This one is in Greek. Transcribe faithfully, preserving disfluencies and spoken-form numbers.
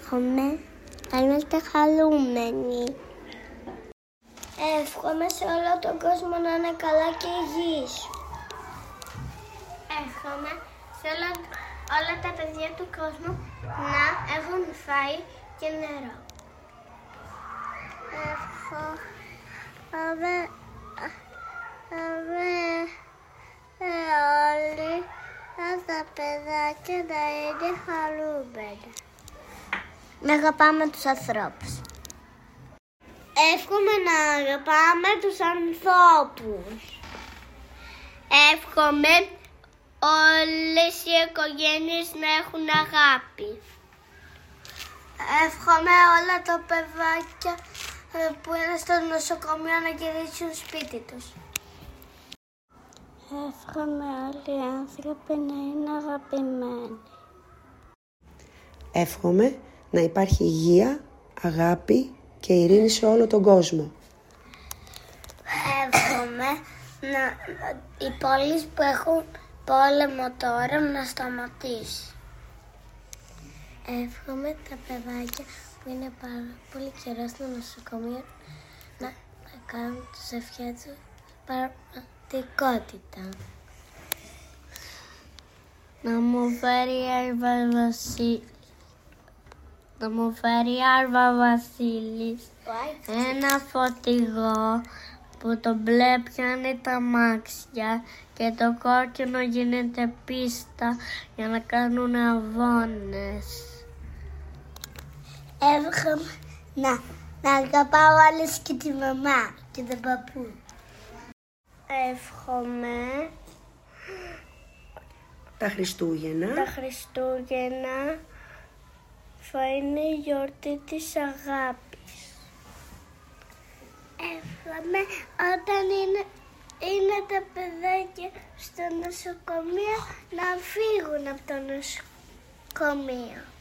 Εύχομαι να είμαστε χαρούμενοι. Εύχομαι σε όλο τον κόσμο να είναι καλά και υγιείς. Εύχομαι σε όλα, όλα τα παιδιά του κόσμου να έχουν φαΐ και νερό. Εύχομαι όλοι τα παιδάκια να είναι χαρούμενα. Να αγαπάμε τους ανθρώπους. Εύχομαι να αγαπάμε τους ανθρώπους. Εύχομαι όλες οι οικογένειες να έχουν αγάπη. Εύχομαι όλα τα παιδάκια που είναι στο νοσοκομείο να γυρίσουν σπίτι τους. Εύχομαι όλοι οι άνθρωποι να είναι αγαπημένοι. Εύχομαι να υπάρχει υγεία, αγάπη και ειρήνη σε όλο τον κόσμο. Εύχομαι να, οι πόλεις που έχουν πόλεμο τώρα να σταματήσει. Εύχομαι τα παιδάκια που είναι πάρα πολύ καιρό στο νοσοκομείο να, να κάνουν τις ευχές τους πραγματικότητα. Να μου φέρει η Άρβα Βασίλης. Να μου φέρει η Άρβα Βασίλης ένα φορτηγό που το μπλε πιάνει τα αμάξια και το κόκκινο γίνεται πίστα για να κάνουν αγώνες. Εύχομαι να, να αγαπάω όλες και τη μαμά και τον παππού. Εύχομαι Τα Χριστούγεννα τα Χριστούγεννα θα είναι η γιορτή της αγάπης. Εύχομαι όταν είναι, είναι τα παιδάκια στο νοσοκομείο να φύγουν από το νοσοκομείο.